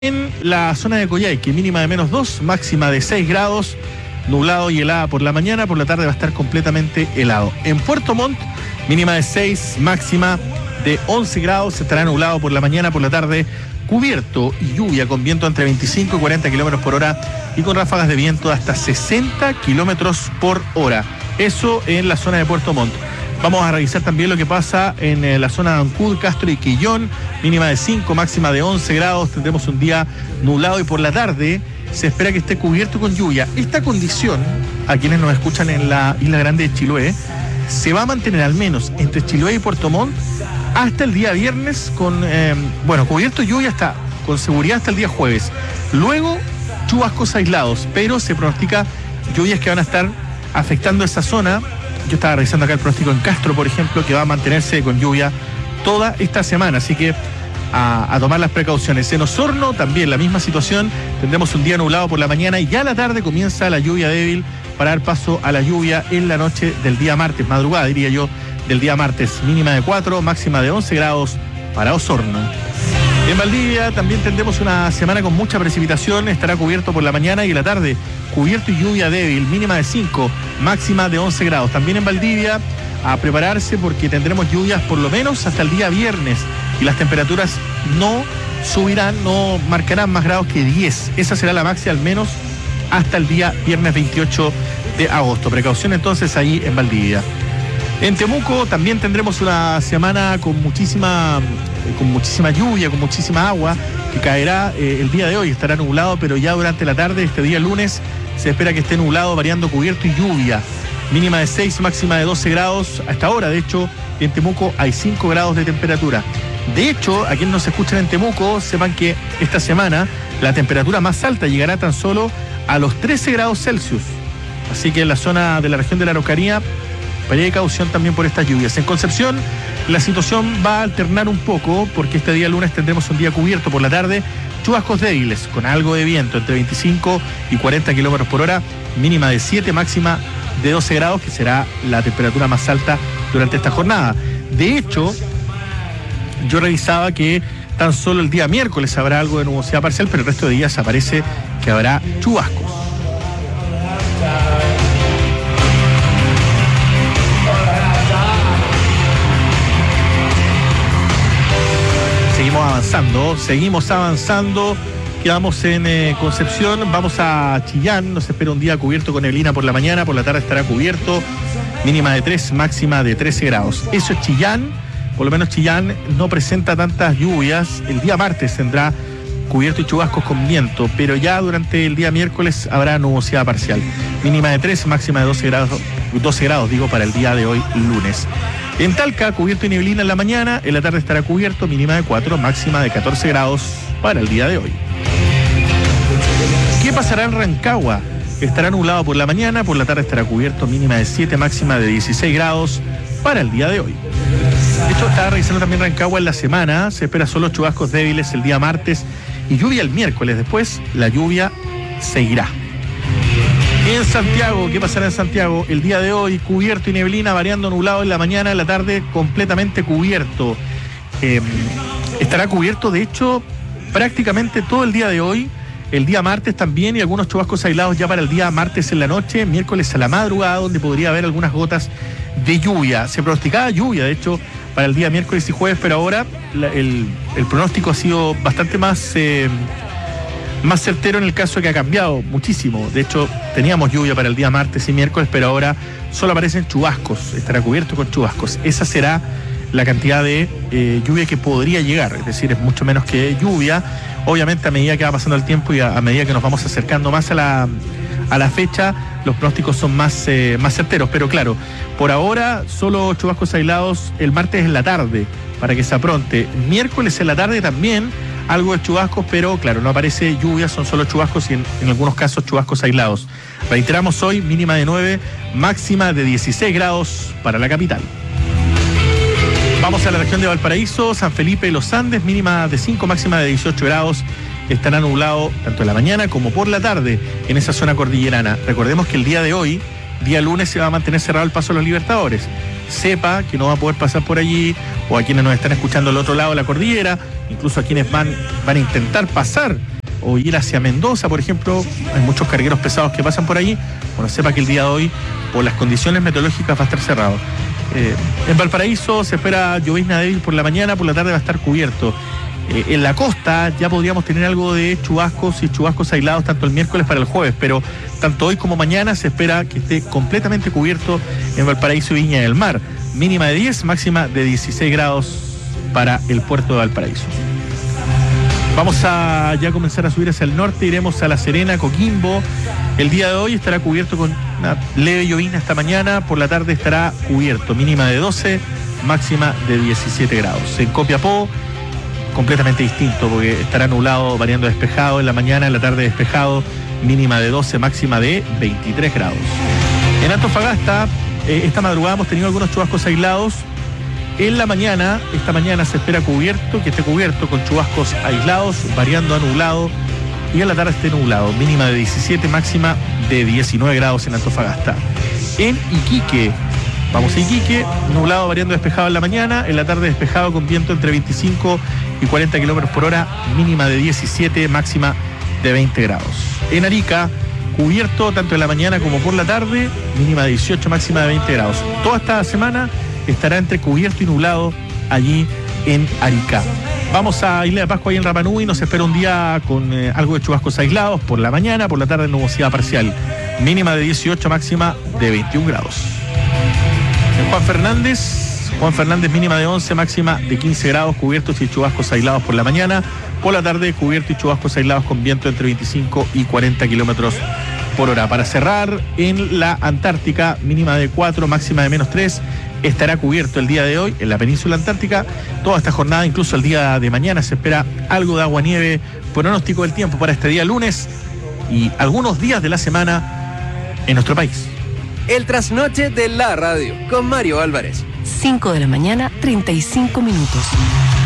En la zona de Coyhaique, mínima de -2, máxima de 6 grados, nublado y helada por la mañana, por la tarde va a estar completamente helado. En Puerto Montt, mínima de 6, máxima de 11 grados, estará nublado por la mañana, por la tarde cubierto y lluvia con viento entre 25 y 40 kilómetros por hora y con ráfagas de viento de hasta 60 kilómetros por hora. Eso en la zona de Puerto Montt. Vamos a revisar también lo que pasa en la zona de Ancud, Castro y Quillón, mínima de 5, máxima de 11 grados, tendremos un día nublado y por la tarde se espera que esté cubierto con lluvia. Esta condición, a quienes nos escuchan en la Isla Grande de Chiloé, se va a mantener al menos entre Chiloé y Puerto Montt hasta el día viernes con, cubierto y lluvia hasta, con seguridad hasta el día jueves. Luego, chubascos aislados, pero se pronostica lluvias que van a estar afectando esa zona. Yo estaba revisando acá el pronóstico en Castro, por ejemplo, que va a mantenerse con lluvia toda esta semana, así que a tomar las precauciones. En Osorno también la misma situación, tendremos un día nublado por la mañana y ya a la tarde comienza la lluvia débil para dar paso a la lluvia en la noche del día martes, madrugada diría yo, del día martes, mínima de 4, máxima de 11 grados para Osorno. En Valdivia también tendremos una semana con mucha precipitación, estará cubierto por la mañana y en la tarde, cubierto y lluvia débil, mínima de 5, máxima de 11 grados. También en Valdivia, a prepararse porque tendremos lluvias por lo menos hasta el día viernes y las temperaturas no subirán, no marcarán más grados que 10. Esa será la máxima al menos hasta el día viernes 28 de agosto. Precaución entonces ahí en Valdivia. En Temuco también tendremos una semana con muchísima lluvia, con muchísima agua, que caerá el día de hoy, estará nublado, pero ya durante la tarde, este día lunes, se espera que esté nublado, variando cubierto y lluvia. Mínima de 6, máxima de 12 grados. Hasta ahora, de hecho, en Temuco hay 5 grados de temperatura. De hecho, a quienes nos escuchan en Temuco, sepan que esta semana la temperatura más alta llegará tan solo a los 13 grados Celsius. Así que en la zona de la región de la Araucanía, precaución también por estas lluvias. En Concepción, la situación va a alternar un poco porque este día lunes tendremos un día cubierto por la tarde, chubascos débiles con algo de viento entre 25 y 40 kilómetros por hora, mínima de 7, máxima de 12 grados, que será la temperatura más alta durante esta jornada. De hecho, yo revisaba que tan solo el día miércoles habrá algo de nubosidad parcial, pero el resto de días aparece que habrá chubascos. Seguimos avanzando, quedamos en Concepción, vamos a Chillán, nos espera un día cubierto con neblina por la mañana, por la tarde estará cubierto, mínima de 3, máxima de 13 grados. Eso es Chillán, por lo menos Chillán no presenta tantas lluvias, el día martes tendrá cubierto y chubascos con viento, pero ya durante el día miércoles habrá nubosidad parcial, mínima de 3, máxima de 12 grados para el día de hoy, lunes. En Talca, cubierto y neblina en la mañana, en la tarde estará cubierto, mínima de 4, máxima de 14 grados para el día de hoy. ¿Qué pasará en Rancagua? Estará nublado por la mañana, por la tarde estará cubierto, mínima de 7, máxima de 16 grados para el día de hoy. De hecho, estaba revisando también Rancagua en la semana, se espera solo chubascos débiles el día martes y lluvia el miércoles, después la lluvia seguirá. En Santiago, ¿qué pasará en Santiago? El día de hoy, cubierto y neblina, variando nublado en la mañana, en la tarde completamente cubierto. Estará cubierto, de hecho, prácticamente todo el día de hoy, el día martes también, y algunos chubascos aislados ya para el día martes en la noche, miércoles a la madrugada, donde podría haber algunas gotas de lluvia. Se pronosticaba lluvia, de hecho, para el día miércoles y jueves, pero ahora el pronóstico ha sido bastante más certero en el caso de que ha cambiado muchísimo. De hecho, teníamos lluvia para el día martes y miércoles, pero ahora solo aparecen chubascos, estará cubierto con chubascos. Esa será la cantidad de lluvia que podría llegar, es decir, es mucho menos que lluvia. Obviamente, a medida que va pasando el tiempo y a medida que nos vamos acercando más a la fecha, los pronósticos son más certeros, pero claro, por ahora solo chubascos aislados el martes en la tarde, para que se apronte. Miércoles en la tarde también algo de chubascos, pero claro, no aparece lluvia, son solo chubascos y en algunos casos chubascos aislados. Reiteramos hoy, mínima de 9, máxima de 16 grados para la capital. Vamos a la región de Valparaíso, San Felipe y Los Andes, mínima de 5, máxima de 18 grados. Estará nublado tanto en la mañana como por la tarde en esa zona cordillerana. Recordemos que el día de hoy, día lunes, se va a mantener cerrado el paso a los Libertadores. sepa que no va a poder pasar por allí, o a quienes nos están escuchando al otro lado de la cordillera, incluso a quienes van a intentar pasar o ir hacia Mendoza, por ejemplo. Hay muchos cargueros pesados que pasan por allí. Bueno, sepa que el día de hoy, por las condiciones meteorológicas, va a estar cerrado. En Valparaíso se espera llovizna débil por la mañana, por la tarde va a estar cubierto. En la costa ya podríamos tener algo de chubascos y chubascos aislados tanto el miércoles para el jueves, pero tanto hoy como mañana se espera que esté completamente cubierto en Valparaíso y Viña del Mar. Mínima de 10, máxima de 16 grados para el puerto de Valparaíso. Vamos a ya comenzar a subir hacia el norte, iremos a La Serena, Coquimbo. El día de hoy estará cubierto con una leve llovizna esta mañana, por la tarde estará cubierto, mínima de 12, máxima de 17 grados. En Copiapó, completamente distinto, porque estará nublado, variando despejado en la mañana, en la tarde despejado, mínima de 12, máxima de 23 grados. En Antofagasta, esta madrugada hemos tenido algunos chubascos aislados. En la mañana, esta mañana se espera que esté cubierto con chubascos aislados, variando a nublado, y en la tarde esté nublado, mínima de 17, máxima de 19 grados en Antofagasta. En Iquique, vamos a Iquique, nublado, variando despejado en la mañana, en la tarde despejado con viento entre 25 y 40 kilómetros por hora, mínima de 17, máxima de 20 grados. En Arica, cubierto tanto en la mañana como por la tarde, mínima de 18, máxima de 20 grados. Toda esta semana estará entre cubierto y nublado allí en Arica. Vamos a Isla de Pascua, ahí en Rapa Nui. Nos espera un día con algo de chubascos aislados por la mañana, por la tarde nubosidad parcial, mínima de 18, máxima de 21 grados. En Juan Fernández, mínima de 11, máxima de 15 grados, cubiertos y chubascos aislados por la mañana, por la tarde cubierto y chubascos aislados con viento entre 25 y 40 kilómetros por hora. Para cerrar, en la Antártica, mínima de 4, máxima de menos 3, estará cubierto el día de hoy en la península antártica. Toda esta jornada, incluso el día de mañana, se espera algo de agua-nieve. Pronóstico del tiempo para este día lunes y algunos días de la semana en nuestro país. El trasnoche de la radio con Mario Álvarez. 5 de la mañana, 35 minutos.